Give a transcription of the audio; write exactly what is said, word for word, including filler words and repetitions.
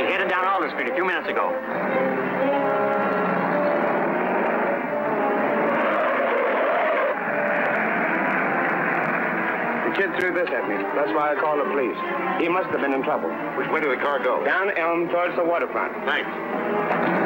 headed down Alder Street a few minutes ago. The kid threw this at me. That's why I called the police. He must have been in trouble. Which way did the car go? Down Elm towards the waterfront. Thanks.